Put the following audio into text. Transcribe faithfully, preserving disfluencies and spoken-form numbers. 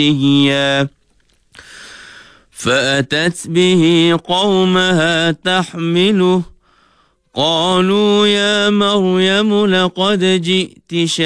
هي فأتت به قومها تحمله قالوا يا مريم لقد جئت